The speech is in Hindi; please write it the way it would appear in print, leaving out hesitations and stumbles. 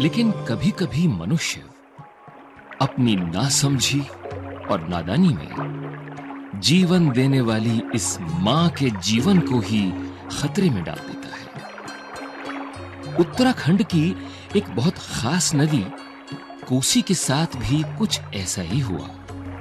लेकिन कभी-कभी मनुष्य अपनी नासमझी और नादानी में जीवन देने वाली इस मां के जीवन को ही खतरे में डाल देता है। उत्तराखंड की एक बहुत खास नदी कोसी के साथ भी कुछ ऐसा ही हुआ।